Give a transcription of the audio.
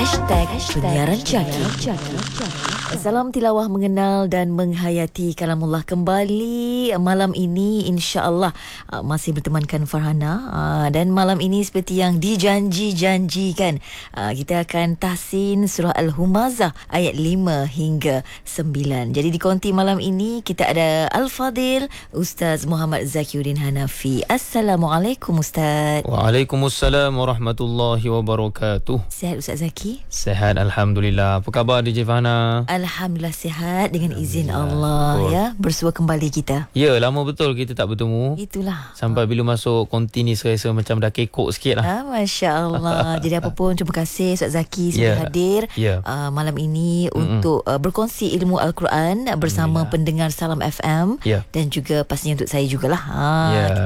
Penyiaran Jaki. Salam tilawah mengenal dan menghayati kalamullah kembali malam ini, insya-Allah masih bertemankan Farhana, dan malam ini seperti yang dijanji-janjikan, kita akan tahsin surah Al-Humazah ayat 5 hingga 9. Jadi di konti malam ini kita ada Al-Fadil Ustaz Muhammad Zakiuddin Hanafi. Assalamualaikum Ustaz. Waalaikumsalam warahmatullahi wabarakatuh. Sihat Ustaz Zaki? Sehat, Alhamdulillah. Apa khabar DJ Farhana? Alhamdulillah sihat dengan izin Allah. Betul. Ya, bersua kembali kita. Ya, lama betul kita tak bertemu. Itulah. Sampai bila masuk konti ni saya rasa macam dah kekok sikit lah. Masya Allah. Jadi apa pun, terima kasih Ustaz Zaki sudah hadir malam ini untuk berkongsi ilmu Al-Quran bersama pendengar Salam FM, dan juga pastinya untuk saya jugalah.